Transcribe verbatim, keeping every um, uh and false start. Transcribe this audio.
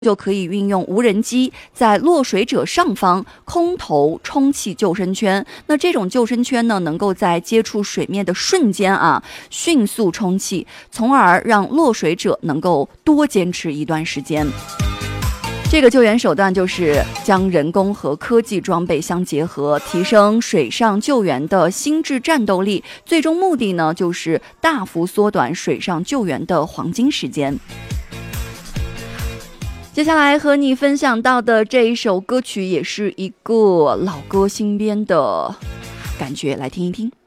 就可以运用无人机在落水者上方空投充气救生圈。那这种救生圈呢，能够在接触水面的瞬间啊，迅速充气，从而让落水者能够多坚持一段时间。这个救援手段就是将人工和科技装备相结合，提升水上救援的心智战斗力。最终目的呢，就是大幅缩短水上救援的黄金时间。接下来和你分享到的这一首歌曲，也是一个老歌新编的感觉，来听一听。